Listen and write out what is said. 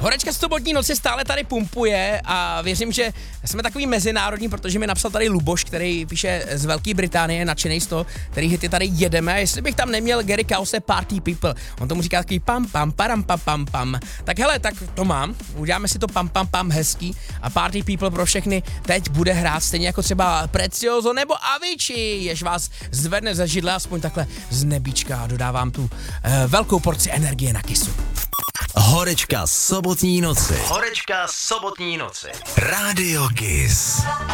Horečka sobotní noci stále tady pumpuje a věřím, že jsme takový mezinárodní, protože mi napsal tady Luboš, který píše z Velké Británie, nadšenej z toho, který hity tady jedeme. Jestli bych tam neměl Gary Kause Party People, on tomu říká takový pam pam param pam pam pam. Tak hele, tak to mám, uděláme si to pam pam pam hezký a Party People pro všechny teď bude hrát stejně jako třeba Precioso nebo Avicii, jež vás zvedne ze židle aspoň takhle z nebíčka a dodávám tu velkou porci energie na kysu. Horečka sobotní noci. Rádio Kiss.